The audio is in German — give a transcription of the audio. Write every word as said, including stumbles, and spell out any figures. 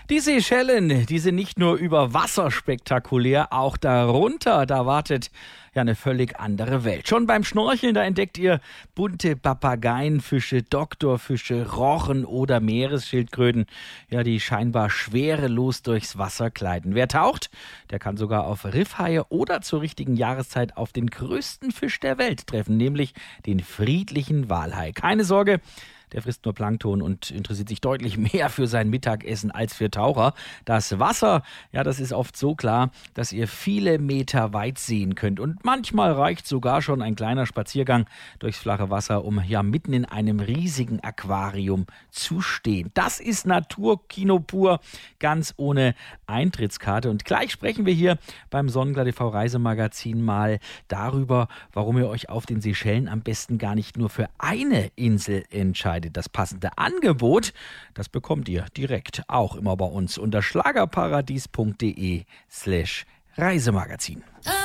Die Seychellen, die sind nicht nur über Wasser spektakulär, auch darunter, da wartet ja eine völlig andere Welt. Schon beim Schnorcheln, da entdeckt ihr bunte Papageienfische, Doktorfische, Rochen oder Meeresschildkröten, ja, die scheinbar schwerelos durchs Wasser gleiten. Wer taucht, der kann sogar auf Riffhaie oder zur richtigen Jahreszeit auf den größten Fisch der Welt treffen, nämlich den friedlichen Walhai. Keine Sorge, der frisst nur Plankton und interessiert sich deutlich mehr für sein Mittagessen als für Taucher. Das Wasser, ja, das ist oft so klar, dass ihr viele Meter weit sehen könnt. Und manchmal reicht sogar schon ein kleiner Spaziergang durchs flache Wasser, um ja mitten in einem riesigen Aquarium zu stehen. Das ist Naturkino pur, ganz ohne Eintrittskarte. Und gleich sprechen wir hier beim Sonnenklar T V Reisemagazin mal darüber, warum ihr euch auf den Seychellen am besten gar nicht nur für eine Insel entscheidet. Das passende Angebot, das bekommt ihr direkt auch immer bei uns unter schlagerparadies punkt de slash Reisemagazin.